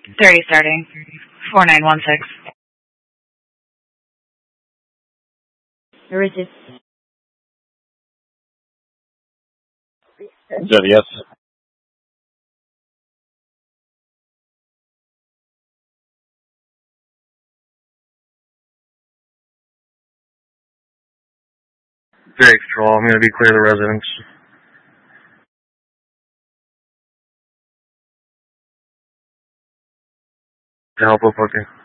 30 starting. 4916. Richard. Good, yes. Jake Patrol, I'm going to be clear the residence. To help with booking.